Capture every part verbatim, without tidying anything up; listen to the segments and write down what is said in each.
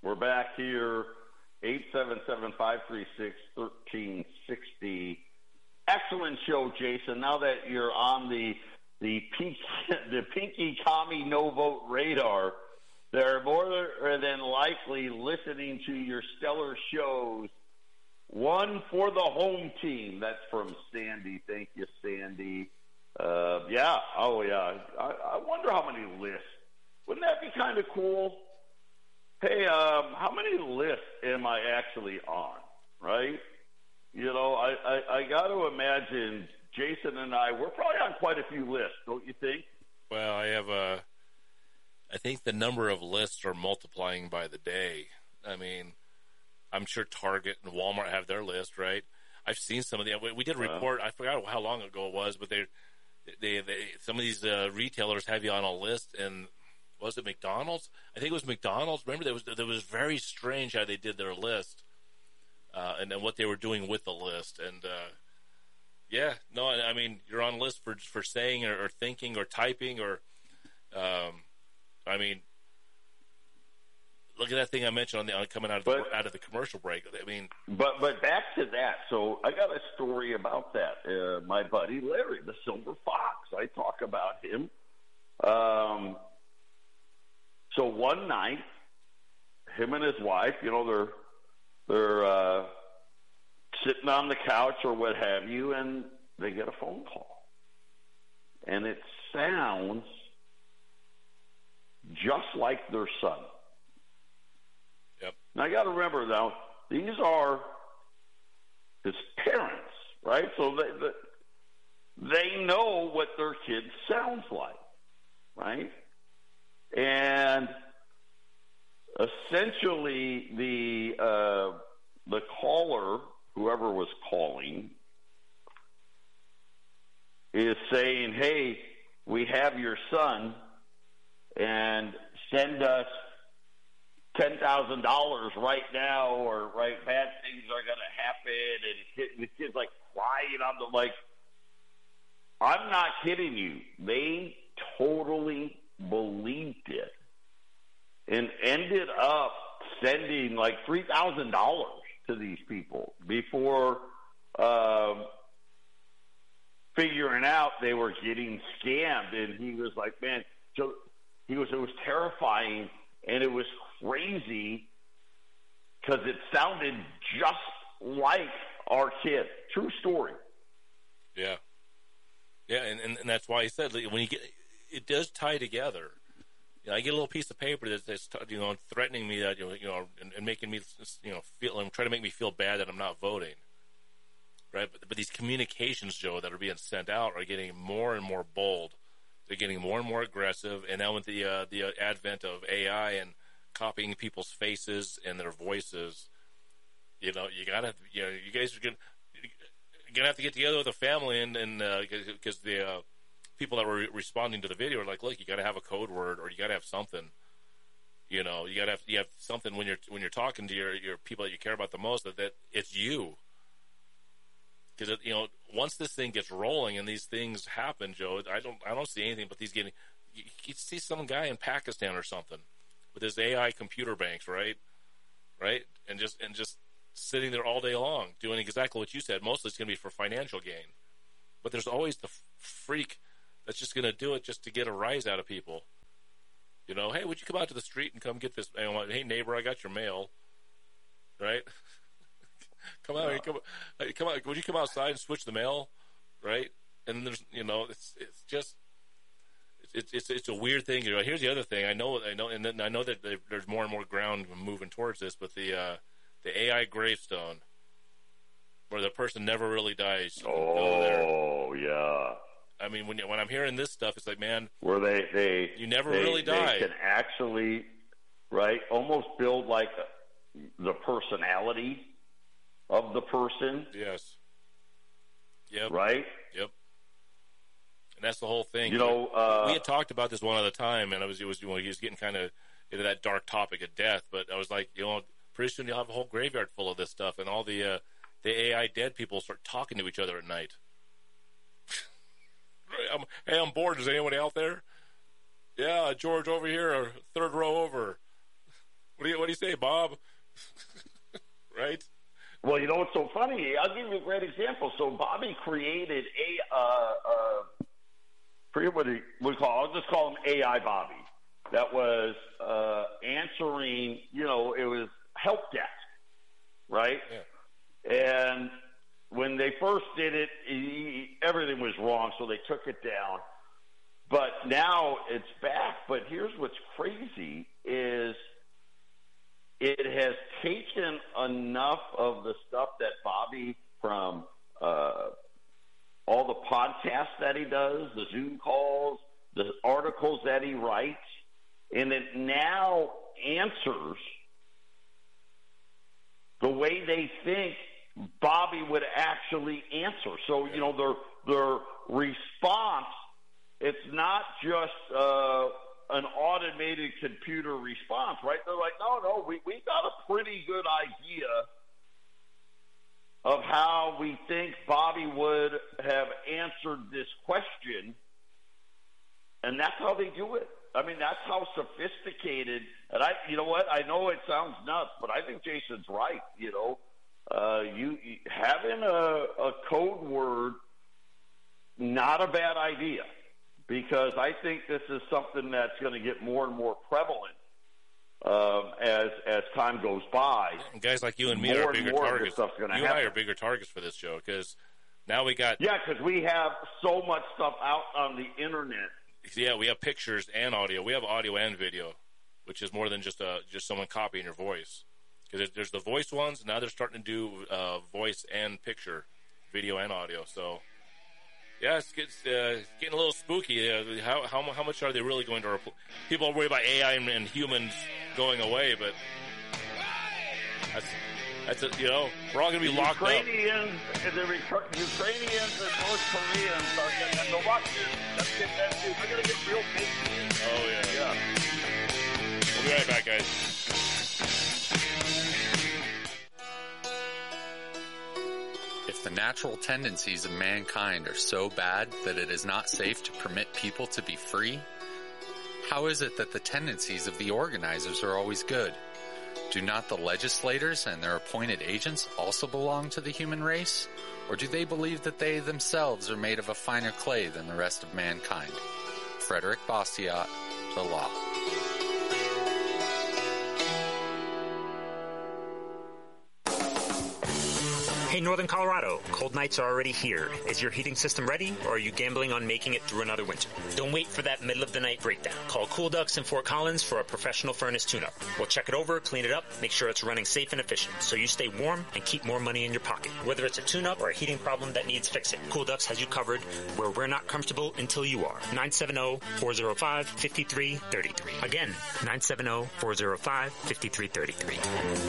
We're back here, eight seven seven, five three six, one three six zero. Excellent show, Jason. Now that you're on the the, Pink, the Pinky Commie No Vote radar, they're more than likely listening to your stellar shows. One for the home team. That's from Sandy. Thank you, Sandy. Uh, yeah. Oh, yeah. I, I wonder how many lists. Wouldn't that be kind of cool? Hey, um, how many lists am I actually on, right? You know, I, I, I got to imagine Jason and I, we're probably on quite a few lists, don't you think? Well, I have a, I think the number of lists are multiplying by the day. I mean, I'm sure Target and Walmart have their list, right? I've seen some of the, we did a report, I forgot how long ago it was, but they, they, they some of these uh, retailers have you on a list, and was it McDonald's? I think it was McDonald's. Remember, there was, there was very strange how they did their list, uh, and then what they were doing with the list. And, uh, yeah, no, I mean, you're on a list for, for saying or, or thinking or typing or, um, I mean, look at that thing I mentioned on the on coming out of the, but, out of the commercial break. I mean, but but back to that. So I got a story about that. Uh, my buddy Larry, the Silver Fox. I talk about him. Um, so one night, him and his wife, you know, they're they're uh, sitting on the couch or what have you, and they get a phone call, and it sounds just like their son. Yep. Now, I got to remember, now, these are his parents, right? So they, they know what their kid sounds like, right? And essentially, the uh, the caller, whoever was calling, is saying, hey, we have your son, and send us ten thousand dollars right now, or right, bad things are going to happen. And the kid's like crying on the, like, I'm not kidding you. They totally believed it and ended up sending like three thousand dollars to these people before um, figuring out they were getting scammed. And he was like, man, so he was, it was terrifying. And it was crazy because it sounded just like our kid. True story. Yeah. Yeah, and, and, and that's why I said, when you get, it does tie together. You know, I get a little piece of paper that's, that's you know, threatening me that, you know, you know and, and making me, you know, feel, and trying to make me feel bad that I'm not voting. Right? But, but these communications, Joe, that are being sent out are getting more and more bold. They're getting more and more aggressive, and now with the uh, the advent of A I and copying people's faces and their voices, you know, you gotta, you know, you guys are gonna you're gonna have to get together with a family, and and because uh, the uh, people that were re- responding to the video are like, look, you gotta have a code word, or you gotta have something, you know, you gotta have you have something when you're when you're talking to your your people that you care about the most, that, that it's you. Because, you know, once this thing gets rolling and these things happen, Joe, I don't I don't see anything but these getting... You, you see some guy in Pakistan or something with his A I computer banks, right? Right? And just and just sitting there all day long doing exactly what you said. Mostly it's going to be for financial gain. But there's always the freak that's just going to do it just to get a rise out of people. You know, hey, would you come out to the street and come get this? Hey, neighbor, I got your mail. Right? Come out, come, come out. Would you come outside and switch the mail, right? And there's, you know, it's it's just it's it's it's a weird thing. You know, here's the other thing. I know, I know, and then I know that there's more and more ground moving towards this. But the uh, the A I gravestone, where the person never really dies. Oh yeah. I mean, when when I'm hearing this stuff, it's like, man, where they they you never they, really die. They can actually, right, almost build like the personality of the person. Yes. Yep. Right? Yep. And that's the whole thing. You know, uh, we had talked about this one other time, and I was, it was, you know, he was getting kind of into that dark topic of death, but I was like, you know, pretty soon you'll have a whole graveyard full of this stuff, and all the, uh, the A I dead people start talking to each other at night. I'm, hey, I'm bored. Is anyone out there? Yeah, George over here, third row over. What do you, what do you say, Bob? Right? Well, you know what's so funny? I'll give you a great example. So Bobby created a, uh, uh, forget what he would call, I'll just call him A I Bobby. That was uh, answering, you know, it was help desk, right? Yeah. And when they first did it, he, everything was wrong, so they took it down. But now it's back. But here's what's crazy is it has taken enough of the stuff that Bobby from uh, all the podcasts that he does, the Zoom calls, the articles that he writes, and it now answers the way they think Bobby would actually answer. So, you know, their their response, it's not just uh, an automated computer response, right? They're like, no, no, we, we got a pretty good idea of how we think Bobby would have answered this question, and that's how they do it. I mean, that's how sophisticated, and I, you know what, I know it sounds nuts, but I think Jason's right, you know. Uh, you, you having a, a code word, not a bad idea, because I think this is something that's going to get more and more prevalent um, as as time goes by. And guys like you and me more are bigger and more targets. Stuff's gonna you happen. and I are bigger targets for this show because now we got yeah, because we have so much stuff out on the internet. Yeah, we have pictures and audio. We have audio and video, which is more than just a just someone copying your voice. Because there's the voice ones. Now they're starting to do uh, voice and picture, video and audio. So, yeah, it's, it's uh, getting a little spooky. Uh, how, how how much are they really going to repl- people worry about A I and, and humans going away, but that's that's a, you know, we're all going to be the locked Ukrainians, up. The Rec- Ukrainians and North Koreans are getting, and the Russians. That's it. That's it. They're going to get real big. Oh yeah. Yeah. We'll be right back, guys. If the natural tendencies of mankind are so bad that it is not safe to permit people to be free, how is it that the tendencies of the organizers are always good? Do not the legislators and their appointed agents also belong to the human race? Or do they believe that they themselves are made of a finer clay than the rest of mankind? Frederick Bastiat, The Law. Hey, Northern Colorado, cold nights are already here. Is your heating system ready, or are you gambling on making it through another winter? Don't wait for that middle-of-the-night breakdown. Call Cool Ducks in Fort Collins for a professional furnace tune-up. We'll check it over, clean it up, make sure it's running safe and efficient, so you stay warm and keep more money in your pocket. Whether it's a tune-up or a heating problem that needs fixing, Cool Ducks has you covered where we're not comfortable until you are. nine seven zero, four zero five, five three three three. Again, nine seven zero, four zero five, five three three three.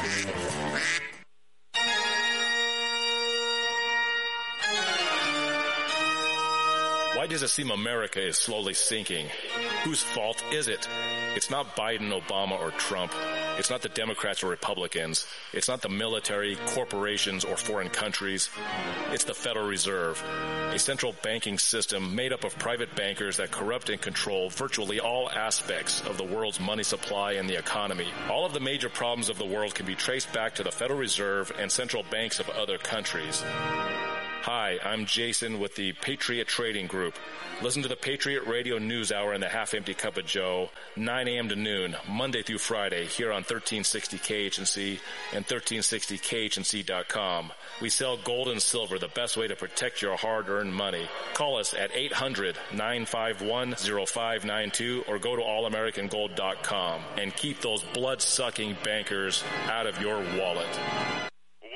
Why does it seem America is slowly sinking? Whose fault is it? It's not Biden, Obama, or Trump. It's not the Democrats or Republicans. It's not the military, corporations, or foreign countries. It's the Federal Reserve, a central banking system made up of private bankers that corrupt and control virtually all aspects of the world's money supply and the economy. All of the major problems of the world can be traced back to the Federal Reserve and central banks of other countries. Hi, I'm Jason with the Patriot Trading Group. Listen to the Patriot Radio News Hour and the Half Empty Cup of Joe, nine a.m. to noon, Monday through Friday, here on thirteen sixty K H N C and thirteen sixty K H N C dot com. We sell gold and silver, the best way to protect your hard-earned money. Call us at eight hundred, nine five one, oh five nine two or go to all american gold dot com and keep those blood-sucking bankers out of your wallet.